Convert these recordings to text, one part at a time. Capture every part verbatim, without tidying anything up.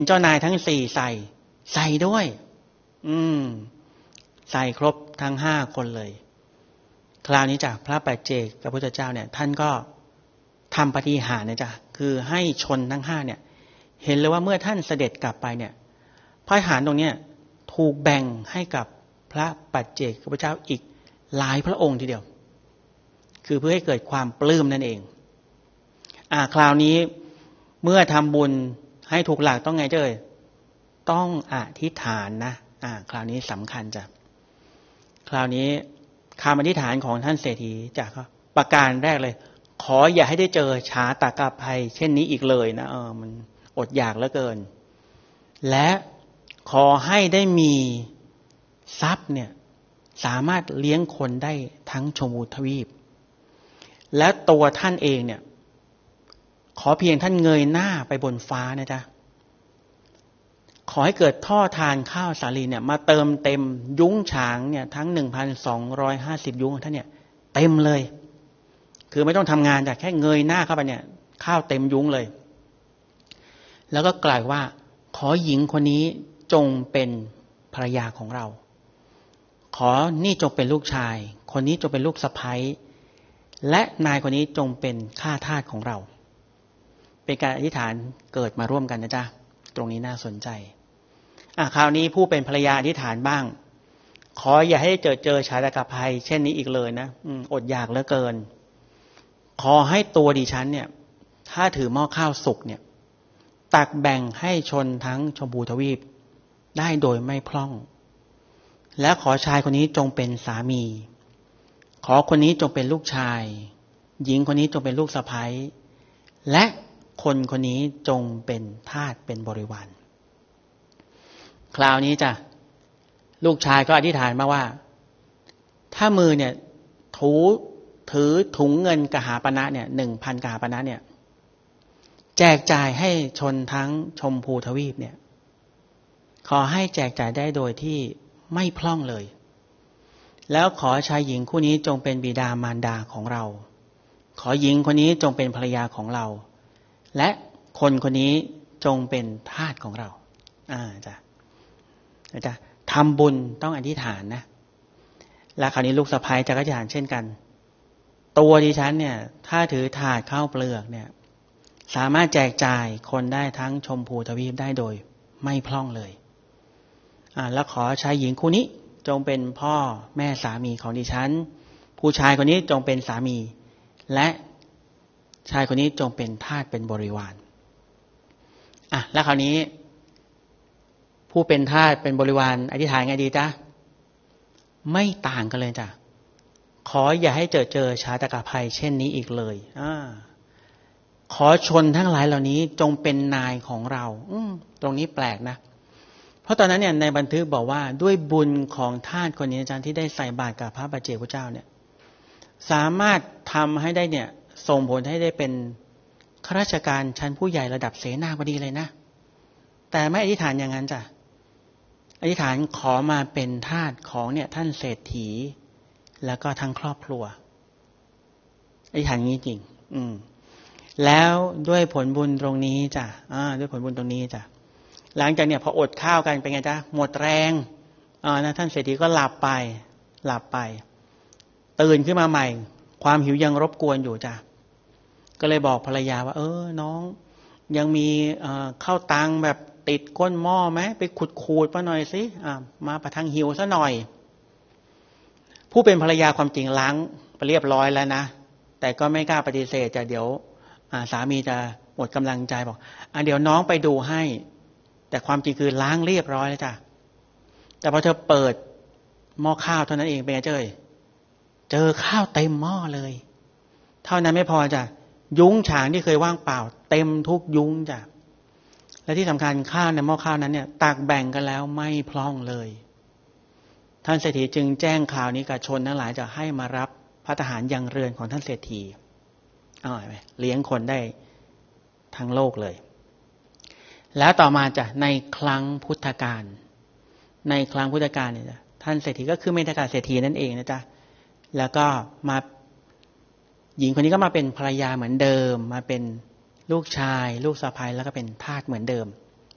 เจ้านายทั้งสี่ใส่ใส่ด้วยอืมใส่ครบทั้งห้าคนเลยคราวนี้จากพระปัจเจกพระพุทธเจ้าเนี่ยท่านก็ทำปาฏิหาริย์นะจ๊ะคือให้ชนทั้งห้าเนี่ยเห็นเลยว่าเมื่อท่านเสด็จกลับไปเนี่ยพระทหารตรงเนี้ยถูกแบ่งให้กับพระปัจเจกพระพุทธเจ้าอีกหลายพระองค์ทีเดียวคือเพื่อให้เกิดความปลื้มนั่นเองอ่าคราวนี้เมื่อทำบุญให้ถูกหลักต้องไงเจ้ยต้องอธิษฐานนะอ่าคราวนี้สำคัญจ้ะคราวนี้คำอธิษฐานของท่านเศรษฐีจากประการแรกเลยขออย่าให้ได้เจอชาตากภัยเช่นนี้อีกเลยนะเออมันอดอยากเหลือเกินและขอให้ได้มีทรัพย์เนี่ยสามารถเลี้ยงคนได้ทั้งชมพูทวีปและตัวท่านเองเนี่ยขอเพียงท่านเงยหน้าไปบนฟ้านะจ๊ะขอให้เกิดท่อทานข้าวสาลีเนี่ยมาเติมเต็มยุ้งฉางเนี่ยทั้ง หนึ่งพันสองร้อยห้าสิบ ยุ้งของท่านเนี่ยเต็มเลยคือไม่ต้องทำงานแต่แค่เงยหน้าเข้าไปเนี่ยข้าวเต็มยุ้งเลยแล้วก็กล่าวว่าขอหญิงคนนี้จงเป็นภรรยาของเราขอนี่จงเป็นลูกชายคนนี้จงเป็นลูกสะใภ้และนายคนนี้จงเป็นข้าทาสของเราเป็นการอธิษฐานเกิดมาร่วมกันนะจ๊ะตรงนี้น่าสนใจอ่ะคราวนี้ผู้เป็นภรรยาอธิษฐานบ้างขออย่าให้เจอเจอชาตกภัยเช่นนี้อีกเลยนะอดอยากเหลือเกินขอให้ตัวดิฉันเนี่ยถ้าถือหม้อข้าวสุกเนี่ยตักแบ่งให้ชนทั้งชมพูทวีปได้โดยไม่พร่องและขอชายคนนี้จงเป็นสามีขอคนนี้จงเป็นลูกชายหญิงคนนี้จงเป็นลูกสะใภ้และคนคนนี้จงเป็นทาสเป็นบริวารคราวนี้จ้ะลูกชายก็อธิษฐานมาว่าถ้ามือเนี่ยถูถือถุงเงินกหาปณะเนี่ยหนึ่งพันกหาปณะเนี่ยแจกจ่ายให้ชนทั้งชมพูทวีปเนี่ยขอให้แจกจ่ายได้โดยที่ไม่พร่องเลยแล้วขอชายหญิงคู่นี้จงเป็นบิดามารดาของเราขอหญิงคนนี้จงเป็นภรรยาของเราและคนคนนี้จงเป็นทาสของเราอ่าจ้ะจ้ะทำบุญต้องอธิษฐานนะแล้วคราวนี้ลูกสะใภ้จะอธิษฐานเช่นกันตัวดิฉันเนี่ยถ้าถือถาดข้าวเปลือกเนี่ยสามารถแจกจ่ายคนได้ทั้งชมพูทวีปได้โดยไม่พร่องเลยอ่าแล้วขอชายหญิงคู่นี้จงเป็นพ่อแม่สามีของดิฉันผู้ชายคนนี้จงเป็นสามีและชายคนนี้จงเป็นทาสเป็นบริวารอ่ะแล้วคราวนี้ผู้เป็นทาสเป็นบริวารอธิษฐานไงดีจ๊ะไม่ต่างกันเลยจ้ะขออย่าให้เจอเจอชาตกภัยเช่นนี้อีกเลยอ่าขอชนทั้งหลายเหล่านี้จงเป็นนายของเราอืมตรงนี้แปลกนะเพราะตอนนั้นเนี่ยในบันทึกบอกว่าด้วยบุญของทาสคนนี้อาจารย์ที่ได้ใส่บาตรกับพระปัจเจกพุทธเจ้าเนี่ยสามารถทำให้ได้เนี่ยส่งผลให้ได้เป็นข้าราชการชั้นผู้ใหญ่ระดับเสนาบดีเลยนะแต่ไม่อธิษฐานอย่างนั้นจ้ะอธิษฐานขอมาเป็นทาสของเนี่ยท่านเศรษฐีแล้วก็ทั้งครอบครัวอธิษฐานอย่างนี้จริงอืมแล้วด้วยผลบุญตรงนี้จ้ะอ่าด้วยผลบุญตรงนี้จ้ะหลังจากเนี่ยพออดข้าวกันเป็นไงจ๊ะหมดแรงอ่านะท่านเศรษฐีก็หลับไปหลับไปตื่นขึ้นมาใหม่ความหิวยังรบกวนอยู่จ้ะก็เลยบอกภรรยาว่าเออน้องยังมีข้าวตังแบบติดก้นหม้อไหมไปขุดขูดมาหน่อยสิมาประทังหิวซะหน่อยผู้เป็นภรรยาความจริงล้างไปเรียบร้อยแล้วนะแต่ก็ไม่กล้าปฏิเสธจะเดี๋ยวสามีจะหมดกำลังใจบอกอ่ะเดี๋ยวน้องไปดูให้แต่ความจริงคือล้างเรียบร้อยแล้วจ้ะแต่พอเธอเปิดหม้อข้าวเท่านั้นเองเป็นไงเจ้ยเจอข้าวเต็มหม้อเลยเท่านั้นไม่พอจ้ะยุ้งฉางที่เคยว่างเปล่าเต็มทุกยุ้งจ้ะและที่สำคัญข้าวในหม้อข้าวนั้นเนี่ยตักแบ่งกันแล้วไม่พร่องเลยท่านเศรษฐีจึงแจ้งข่าวนี้กับชนทั้งหลายจะให้มารับภัตตาหารยังเรือนของท่านเศรษฐีอร่อยไหมเลี้ยงคนได้ทั้งโลกเลยแล้วต่อมาจ้ะในครั้งพุทธกาลในครั้งพุทธกาลเนี่ยท่านเศรษฐีก็คือเมธากาเศรษฐีนั่นเองนะจ๊ะแล้วก็มาหญิงคนนี้ก็มาเป็นภรรยาเหมือนเดิมมาเป็นลูกชายลูกสะใภ้แล้วก็เป็นทาสเหมือนเดิม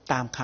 ตามค